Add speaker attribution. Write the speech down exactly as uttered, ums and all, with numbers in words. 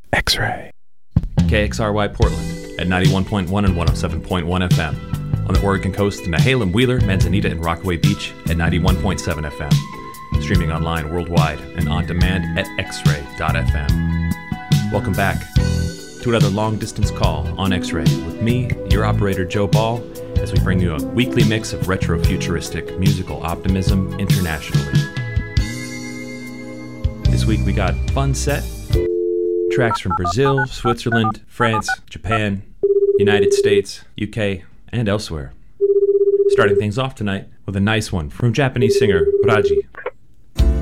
Speaker 1: X-Ray.
Speaker 2: K X R Y Portland at ninety-one point one and one oh seven point one F M. On the Oregon coast in Nehalem, Wheeler, Manzanita, and Rockaway Beach at ninety-one point seven F M. Streaming online worldwide and on demand at x ray dot f m. Welcome back to another long-distance call on X-Ray with me, your operator Joe Ball, as we bring you a weekly mix of retro-futuristic musical optimism internationally. This week we got Fun Set, tracks from Brazil, Switzerland, France, Japan, United States, U K, and elsewhere. Starting things off tonight with a nice one from Japanese singer Raji.